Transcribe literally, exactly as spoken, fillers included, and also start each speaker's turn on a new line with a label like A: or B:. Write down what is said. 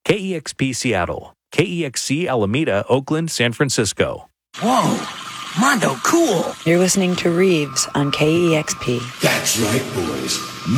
A: K E X P Seattle, K E X C Alameda, Oakland, San Francisco.
B: Whoa, Mondo, cool.
C: You're listening to Reeves on K E X P.
D: That's right, boys.